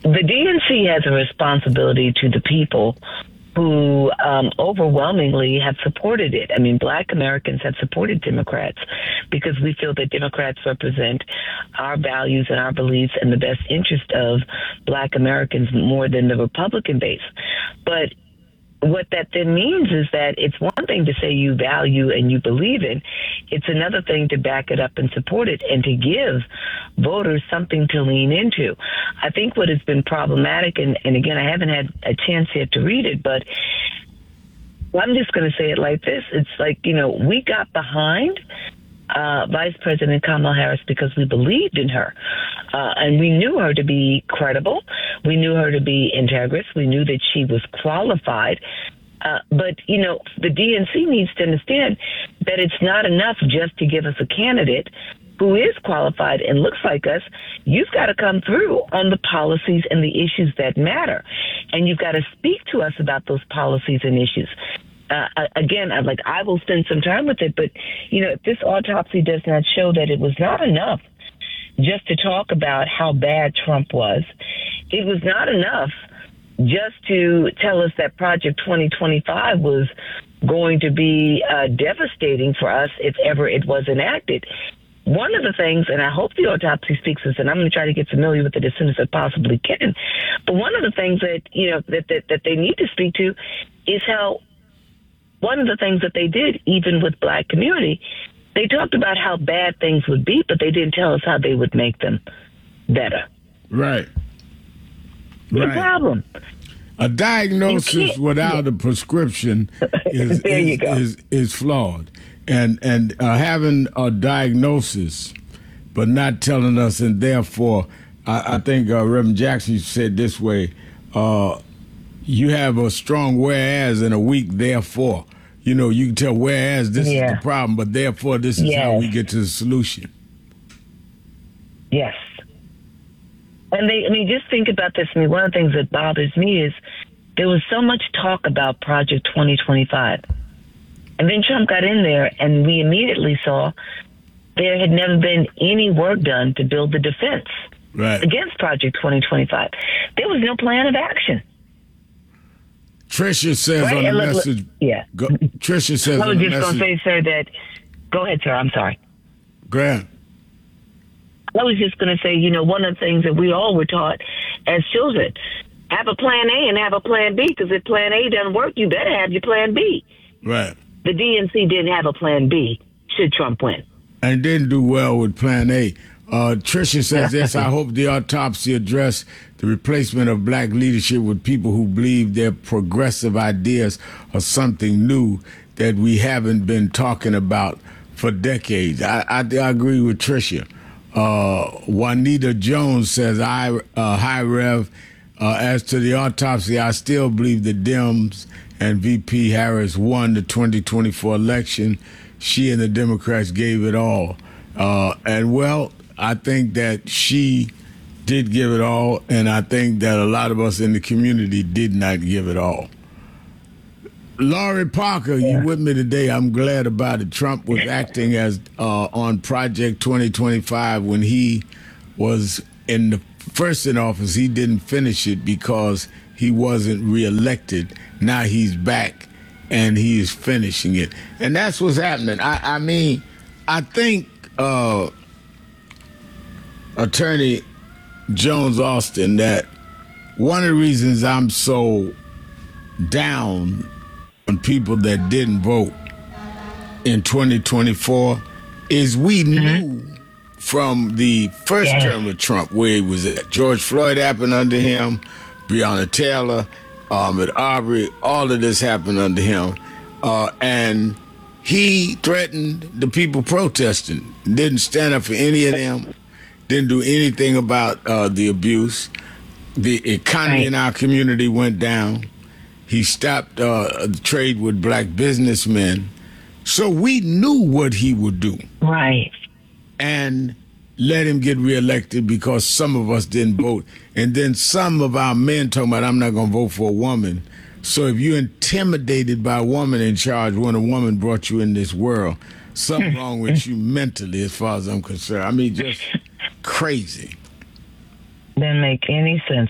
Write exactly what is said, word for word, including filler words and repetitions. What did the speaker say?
the D N C has a responsibility to the people who um, overwhelmingly have supported it. I mean, Black Americans have supported Democrats because we feel that Democrats represent our values and our beliefs and the best interest of Black Americans more than the Republican base. But what that then means is that it's one thing to say you value and you believe in. It's another thing to back it up and support it and to give voters something to lean into. I think what has been problematic, and, and again, I haven't had a chance yet to read it, but I'm just going to say it like this. It's like, you know, we got behind Uh, Vice President Kamala Harris because we believed in her. Uh, and we knew her to be credible. We knew her to be integrous. We knew that she was qualified. Uh, but, you know, the D N C needs to understand that it's not enough just to give us a candidate who is qualified and looks like us. You've got to come through on the policies and the issues that matter. And you've got to speak to us about those policies and issues. Uh, again, I'm like, I will spend some time with it, but, you know, if this autopsy does not show that it was not enough just to talk about how bad Trump was, it was not enough just to tell us that Project twenty twenty-five was going to be uh, devastating for us if ever it was enacted. One of the things, and I hope the autopsy speaks this, and I'm going to try to get familiar with it as soon as I possibly can, but one of the things that, you know, that, that, that they need to speak to is how one of the things that they did, even with Black community, they talked about how bad things would be, but they didn't tell us how they would make them better. Right. The right. problem. A diagnosis without a prescription is there you is, go. is, is flawed. And and uh, having a diagnosis but not telling us, and therefore, I, I think uh, Reverend Jackson said this way, uh, you have a strong whereas and a weak therefore. You know, you can tell whereas this yeah. is the problem, but therefore this is yes. how we get to the solution. Yes. And they, I mean, just think about this. I mean, one of the things that bothers me is there was so much talk about Project twenty twenty-five. And then Trump got in there and we immediately saw there had never been any work done to build the defense right. against Project twenty twenty-five. There was no plan of action. Tricia says right? on the look, message. Look, yeah. Go, Tricia says I was on the just going message. to say, sir, that. Go ahead, sir. I'm sorry. Grant. I was just going to say, you know, one of the things that we all were taught as children, have a plan A and have a plan B, because if plan A doesn't work, you better have your plan B. Right. The D N C didn't have a plan B should Trump win. And didn't do well with plan A. Uh, Tricia says this, I hope the autopsy addressed the replacement of Black leadership with people who believe their progressive ideas are something new that we haven't been talking about for decades. I, I, I agree with Tricia. Uh, Juanita Jones says, I, uh, hi, Rev. Uh, as to the autopsy, I still believe the Dems and V P Harris won the twenty twenty-four election. She and the Democrats gave it all. Uh, and, well, I think that she did give it all, and I think that a lot of us in the community did not give it all. Laurie Parker, yeah. you with me today. I'm glad about it. Trump was acting as uh, on Project twenty twenty-five when he was in the first in office. He didn't finish it because he wasn't reelected. Now he's back, and he is finishing it. And that's what's happening. I, I mean, I think uh, Attorney Jones Austin, that one of the reasons I'm so down on people that didn't vote in twenty twenty-four is we mm-hmm. knew from the first yeah. term of Trump where he was at. George Floyd happened under him, Breonna Taylor, Ahmaud Arbery, all of this happened under him. Uh, and he threatened the people protesting, didn't stand up for any of them, didn't do anything about uh, the abuse. The economy right. in our community went down. He stopped uh, trade with Black businessmen. So we knew what he would do. Right. And let him get reelected because some of us didn't vote. And then some of our men talking about, I'm not going to vote for a woman. So if you're intimidated by a woman in charge when a woman brought you in this world, something wrong with you mentally as far as I'm concerned. I mean, just crazy. Doesn't make any sense.